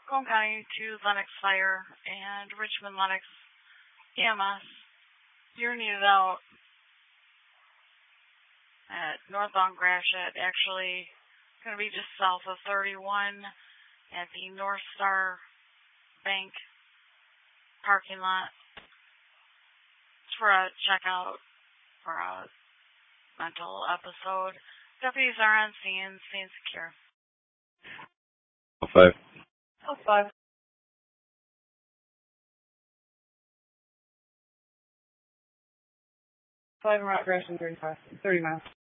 Macomb County to Lenox Fire and Richmond Lenox EMS. You're needed out at northbound Gratiot, actually going to be just south of 31 at the North Star Bank parking lot. It's for a checkout for a mental episode. Deputies are on scene, staying secure. 05. 05. 5 Route Gratiot 30 miles.